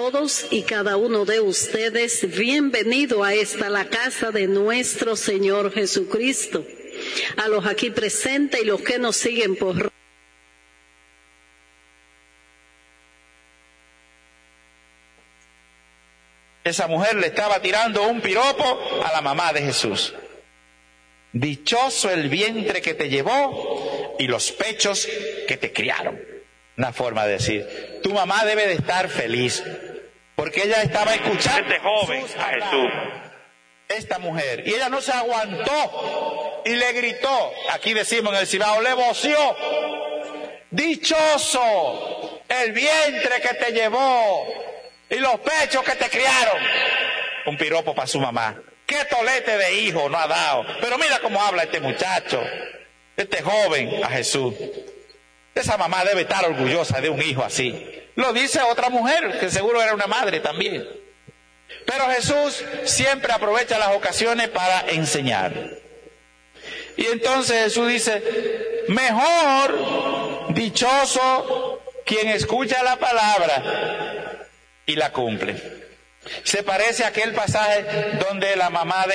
todos y cada uno de ustedes bienvenido a esta la casa de nuestro Señor Jesucristo. A los aquí presentes y los que nos siguen por esa mujer le estaba tirando un piropo a la mamá de Jesús. Dichoso el vientre que te llevó y los pechos que te criaron. Una forma de decir, tu mamá debe de estar feliz, porque ella estaba escuchando este joven a Jesús. Esta mujer, y ella no se aguantó y le gritó, aquí decimos en el Cibao, le voció, dichoso el vientre que te llevó y los pechos que te criaron. Un piropo para su mamá. Qué tolete de hijo no ha dado. Pero mira cómo habla este muchacho, este joven a Jesús. Esa mamá debe estar orgullosa de un hijo así. Lo dice otra mujer, que seguro era una madre también. Pero Jesús siempre aprovecha las ocasiones para enseñar. Y entonces Jesús dice, mejor, dichoso, quien escucha la palabra y la cumple. Se parece a aquel pasaje donde la mamá de